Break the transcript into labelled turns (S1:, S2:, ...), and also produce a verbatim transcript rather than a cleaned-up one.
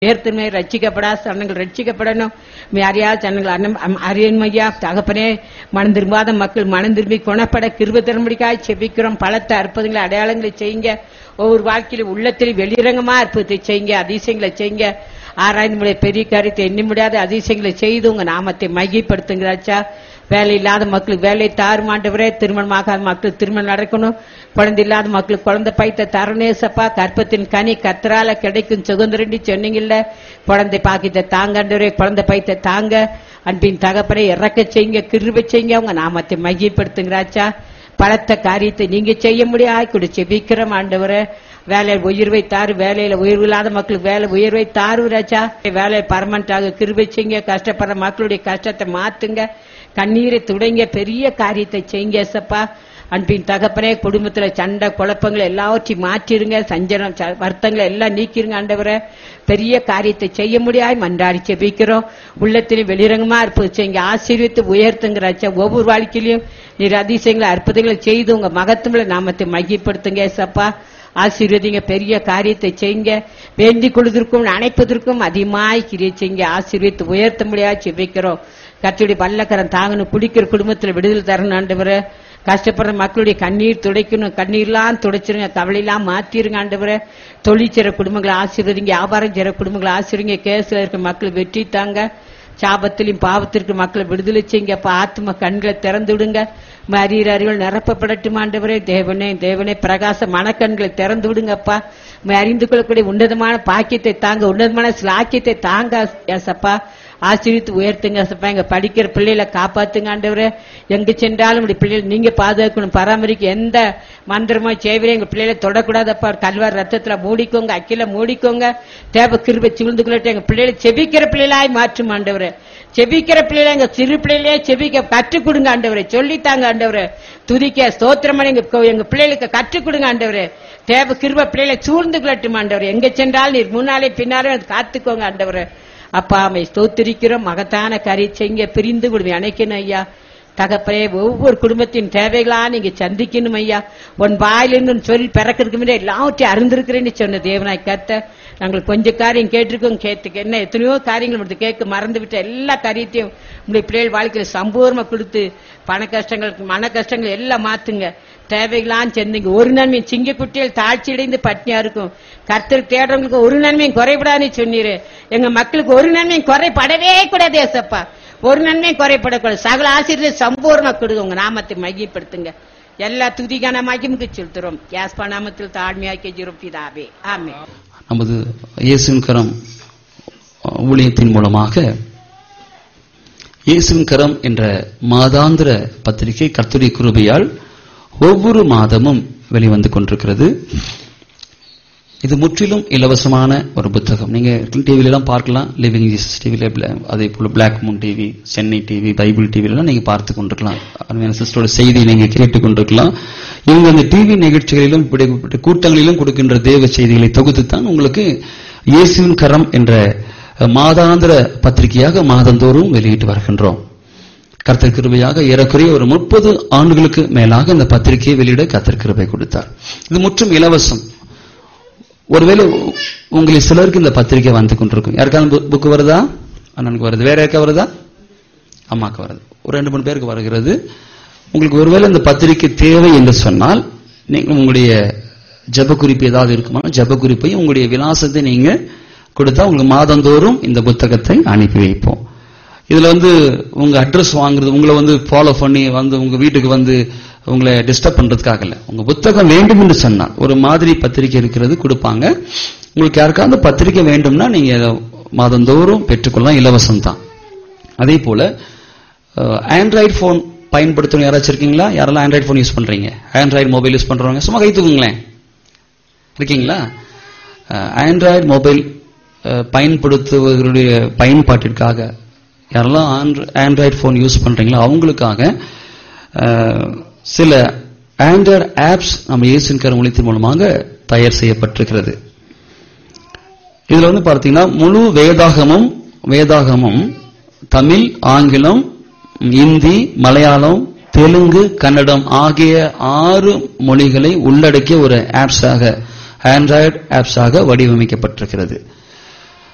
S1: உயர்த்துமே ரட்சிக்கப்படாத ஜனங்கள் ரட்சிக்கப்படணும். அறியாத ஜனங்கள் அறியன்மையா தகப்பனே மனம் திரும்பாத மக்கள் மனம் திரும்பி குணப்பட கிருபை தரும்படிக்காய் செபிக்கிறோம். பலத்த அற்புதங்களை அடையாளங்களை செய்யுங்க. ஒவ்வொரு வாழ்க்கையிலும் உள்ளத்தில் வெளிரங்கமா அற்புதத்தை செய்யுங்க, அதிசயங்களை செய்யுங்க. ஆராய்ந்து பெரிய காரியத்தை எண்ணி முடியாத அதிசயங்களை செய்து உங்க நாமத்தை மையப்படுத்துங்கிறாச்சா. வேலை இல்லாத மக்களுக்கு வேலை தாறுமாண்டவரே, திருமணமாகாத மக்களுக்கு திருமணம் நடக்கணும். குழந்தை இல்லாத மக்களுக்கு குழந்தை பைத்த தரணேசப்பா. கற்பத்தின் கனி கத்தரால கிடைக்கும் சுதந்திரண்டி சொன்னீங்கல்ல. குழந்தை பாக்கித்த தாங்கன்றவரே, குழந்தை பைத்த தாங்க. அன்பின் தகப்பனை இறக்க செய்யுங்க, கிருபை செய்யுங்க. உங்க நாமத்தை மையப்படுத்துங்கிறாச்சா. பலத்த காரியத்தை நீங்க செய்ய முடியாது கூட செபிக்கிறோம் ஆண்டவரே. வேலையில் உயர்வை தாரு, வேலையில உயர்வு இல்லாத மக்களுக்கு வேலை உயர்வை தாரு ராஜா. வேலையை பர்மனண்டாக கிருபை செய்யுங்க. கஷ்டப்படுற மக்களுடைய கஷ்டத்தை மாத்துங்க, கண்ணீரை துடைங்க, பெரிய காரியத்தை செய்யுங்க ஏசப்பா. அன்பின் தகப்பனே, குடும்பத்துல சண்டை குழப்பங்களை எல்லாவற்றையும் மாற்றிருங்க, சஞ்சலம் வருத்தங்களை எல்லாம் நீக்கிருங்க ஆண்டவரே. பெரிய காரியத்தை செய்ய முடியாது மன்றாடி செபிக்கிறோம். உள்ளத்திலும் வெளிரங்கமா இருப்பது செய்யுங்க, ஆசீர்வித்து உயர்த்துங்கிறாச்சா. ஒவ்வொரு வாழ்க்கையிலும் நீர் அதிசயங்களை அற்புதங்களை செய்து உங்க மகத்துவ நாமத்தை மையப்படுத்துங்க ஏசப்பா. ஆசீர்வதிங்க, பெரிய காரியத்தை செய்யுங்க. வேண்டிக் கொள்வதற்கும் அணைப்பதற்கும் அதிகமாய் கிரியை செய்யுங்க, ஆசீர்வித்து உயர்த்த முடியாது செபிக்கிறோம். கர்த்தருடைய பல்லக்கரம் தாங்கணும், குடிக்கிற குடும்பத்துல விடுதலை தரணும் ஆண்டவரே. கஷ்டப்படுற மக்களுடைய கண்ணீர் துடைக்கணும், கண்ணீர்லாம் துடைச்சிருங்க, கவலையெல்லாம் மாத்திருங்க ஆண்டவரே. தொழில் செய்ற குடும்பங்களை ஆசீர்வதிங்க, வியாபாரம் செய்ற குடும்பங்களை ஆசீர்வதிங்க. கேஸ்ல இருக்க மக்கள் வெற்றி தாங்க, சாபத்திலும் பாவத்திற்கு மக்களை விடுதலை செய்யுங்க. ஆத்ம கண்களை திறந்து விடுங்க, அறியறிகள் நிரப்பப்படட்டும் ஆண்டவரே. தேவனே தேவனே பிரகாச மனக்கண்களை திறந்து விடுங்கப்பா. அறிந்து கொள்ளக்கூடிய உன்னதமான பாக்கியத்தை தாங்க, உன்னதமான சிலாக்கியத்தை தாங்க ஏசப்பா. ஆசீர்வித்து உயர்த்துங்க ஏசப்பா. எங்க படிக்கிற பிள்ளைகளை காப்பாத்துங்க ஆண்டவரே. எங்க சென்றாலும் பிள்ளைகள் நீங்க பாதுகாக்கணும், பராமரிக்க எந்த மந்திரமா செய்வரே எங்க பிள்ளைகளை தொடக்கூடாதப்பா. கல்வார் ரத்தத்துல மூடிக்கோங்க, அக்கில மூடிக்கோங்க. தேவ கிருபை சிவிழ்ந்து கொள்ளட்டும். எங்க பிள்ளைகளை செபிக்கிற பிள்ளைகளாய் மாற்றும் ஆண்டவரே. செபிக்கிற பிள்ளைகளை எங்க சிறு பிள்ளைகளே செபிக்க கற்றுக் கொடுங்க ஆண்டவரே. சொல்லித்தாங்க ஆண்டவரே. துதிக்க ஸ்தோத்திரம் எங்க எங்க பிள்ளைகளுக்கு கற்றுக் கொடுங்க ஆண்டவரே. தேவ கிருபை பிள்ளைகளை சூழ்ந்து கொள்ளட்டும் ஆண்டவரே. எங்க சென்றால் நீர் முன்னாலே பின்னாலே காத்துக்கோங்க ஆண்டவரே. அப்பா அம்மை ஸ்தோத்திரிக்கிறோம். மகத்தான காரியம் செய்யுங்க, பிரிந்து விடுவேன் அணைக்கணும் ஐயா. தகப்பனே, ஒவ்வொரு குடும்பத்தின் தேவைகளா நீங்க சந்திக்கணும் ஐயா. உன் வாயிலிருந்து சொல்லி பிறக்கிறதுக்கு முன்னே எல்லாவற்றையும் அறிந்திருக்கிறேன்னு சொன்ன தேவனாய் கத்த. நாங்கள் கொஞ்சம் காரியம் கேட்டிருக்கோம், கேட்டுக்க என்ன எத்தனையோ காரியங்கள் மட்டும் கேட்க மறந்து விட்ட எல்லா காரியத்தையும் உங்களுடைய பிள்ளைகள் வாழ்க்கையில சம்பூர்ணமா கொடுத்து பண கஷ்டங்களுக்கு மன கஷ்டங்கள் எல்லாம் மாத்துங்க. தேவைகளான்னு செந்தீங்க. ஒரு நன்மையும் சிங்க குட்டிகள் தாழ்ச்சி அடைந்து பட்னியா இருக்கும். கர்த்தர் தேடுறவங்களுக்கு ஒரு நன்மையும் குறைபடாதுன்னு சொன்னீரு. எங்க மக்களுக்கு ஒரு நன்மையும் குறைபடவே கூடாது ஏசப்பா. ஒரு நன்மையும் குறைபடக்கூடாது. சகல ஆசிரியர் சம்பூர்ணமா கொடுங்க. உங்க நாமத்தை மையப்படுத்துங்க. எல்லா துதிக்கான மகிமுக்கு செலுத்துறோம். யாஸ்பா நாமத்தில் தாழ்மையாக்கி ஜிருப்பிதாவே ஆமே.
S2: நமது இயேசுவின் கரம் ஊழியத்தின் மூலமாக இயேசுவின் கரம் என்ற மாதாந்திர பத்திரிகை கர்த்தருடைய கிருபையால் ஒவ்வொரு மாதமும் வெளிவந்து கொண்டிருக்கிறது. இது முற்றிலும் இலவசமான ஒரு புத்தகம். நீங்க டிவில எல்லாம் பார்க்கலாம், லிவிங் ஜீசஸ் டிவில, அதே போல black Moon TV, Chennai TV, Bible டிவில எல்லாம் நீங்க பார்த்து கொண்டிருக்கலாம். அருமையான சிஸ்டரோட செய்தியை நீங்க கேட்டுக் கொண்டிருக்கலாம். இவங்க அந்த டிவி நிகழ்ச்சிகளிலும் கூட்டங்களிலும் கொடுக்கின்ற தேவ செய்திகளை தொகுத்துத்தான் உங்களுக்கு இயேசுவின் கரம் என்ற மாதாந்திர பத்திரிகையாக மாதந்தோறும் வெளியிட்டு வருகின்றோம். கர்த்தர் கிருபையாக ஏறக்குறைய ஒரு முப்பது ஆண்டுகளுக்கு மேலாக இந்த பத்திரிகையை வெளியிட கர்த்தர் கிருபை கொடுத்தார். இது முற்றும் இலவசம். ஒருவேளை உங்களில் சிலருக்கு இந்த பத்திரிகை வந்து கொண்டிருக்கும். யாருக்காவது புக்கு வருதா? அண்ணனுக்கு வருது. வேற யாருக்கா வருதா? அம்மாக்கு வருது. ஒரு ரெண்டு மூணு பேருக்கு வருகிறது. உங்களுக்கு ஒருவேளை இந்த பத்திரிகை தேவை என்று சொன்னால் நீங்க உங்களுடைய ஜப குறிப்பு ஏதாவது இருக்குமா, ஜப குறிப்பையும் உங்களுடைய விலாசத்தை நீங்க கொடுத்தா உங்களுக்கு மாதந்தோறும் இந்த புத்தகத்தை அனுப்பி வைப்போம். இதுல வந்து உங்க அட்ரஸ் வாங்குறது, உங்களை வந்து ஃபாலோ பண்ணி வந்து உங்க வீட்டுக்கு வந்து உங்களை டிஸ்டர்ப் பண்றதுக்காக இல்ல. உங்க புத்தகம் வேண்டும் என்று சொன்னால் ஒரு மாதிரி பத்திரிகை இருக்கிறது கொடுப்பாங்க. உங்களுக்கு யாருக்காவது பத்திரிகை வேண்டும்னா நீங்க மாதந்தோறும் பெற்றுக்கொள்ளலாம், இலவசம் தான். அதே போல ஆண்ட்ராய்டு போன் பயன்படுத்தணும் யாராச்சும் இருக்கீங்களா? யாரெல்லாம் ஆண்ட்ராய்டு போன் யூஸ் பண்றீங்க? ஆண்ட்ராய்டு மொபைல் யூஸ் பண்றவங்க சும்மா கை தூக்குங்களேன். இருக்கீங்களா? ஆண்ட்ராய்டு மொபைல் பயன்படுத்துவதற்குரிய பயன்பாட்டிற்காக யாரெல்லாம் ஆண்ட்ராய்டு போன் யூஸ் பண்றீங்களோ அவங்களுக்காக சில ஆண்ட்ராய்டு ஆப்ஸ் நம்ம இயேசுவின் கரம் ஊழியத்தின் மூலமாக தயார் செய்யப்பட்டிருக்கிறது. இதுல வந்து பார்த்தீங்கன்னா முழு வேதாகமும் வேதாகமும் தமிழ், ஆங்கிலம், இந்தி, மலையாளம், தெலுங்கு, கன்னடம் ஆகிய ஆறு மொழிகளை உள்ளடக்கிய ஒரு ஆப்ஸாக ஆண்ட்ராய்டு ஆப்ஸாக வடிவமைக்கப்பட்டிருக்கிறது.